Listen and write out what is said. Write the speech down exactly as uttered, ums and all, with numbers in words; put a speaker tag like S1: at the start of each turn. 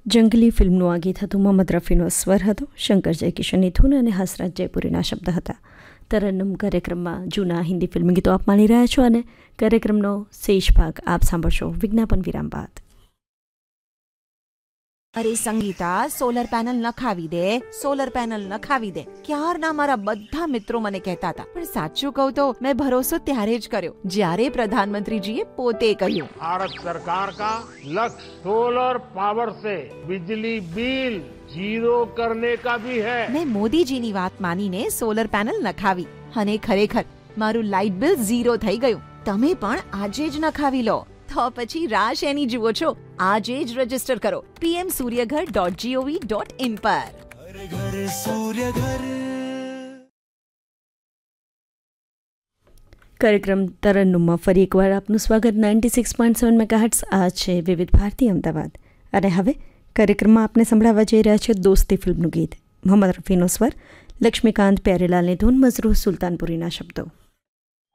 S1: જંગલી ફિલ્મનું આ ગીત હતું. મોહમ્મદ રફીનો સ્વર હતો, શંકર જયકિશનની ધૂન અને હસરત જયપુરીના શબ્દ હતા. તરન્નુમ કાર્યક્રમમાં જૂના હિન્દી ફિલ્મ ગીતો આપ માણી રહ્યા છો અને કાર્યક્રમનો શેષ ભાગ આપ સાંભળશો વિજ્ઞાપન વિરામ બાદ.
S2: અરે સંગીતા, સોલર પેનલ નખાવી દે, સોલર પેનલ નખાવી દે. ક્યારના મારા બધા મિત્રો મને કહેતા હતા, પણ સાચું કહું તો મેં ભરોસો ત્યારે જ કર્યો જ્યારે પ્રધાનમંત્રીજીએ પોતે કહ્યું,
S3: ભારત સરકાર કા લક્ष्य सोलर पावर से बिजली बिल जीरो करने का भी है.
S2: મેં મોદીજીની વાત માનીને સોલર પેનલ નખાવી અને ખરેખર મારું લાઇટ બિલ ઝીરો થઈ ગયું. તમે પણ આજે જ નખાવી લો. તો પછી રાહ શેની જુઓ છો? આજે જ રજીસ્ટર કરો PM Suryaghar dot GOV dot in પર.
S1: કાર્યક્રમ તરન્નુમમાં ફરી એકવાર આપનું સ્વાગત. Ninety six point seven megahertz આ છે વિવિધ ભારતી અમદાવાદ. અને હવે કાર્યક્રમમાં આપને સંભળાવવા જઈ રહ્યા છે દોસ્તી ફિલ્મનું ગીત. મોહમ્મદ રફીનો સ્વર, લક્ષ્મીકાંત પ્યારેલાલની ધૂન, મઝરૂહ સુલતાનપુરીના શબ્દો.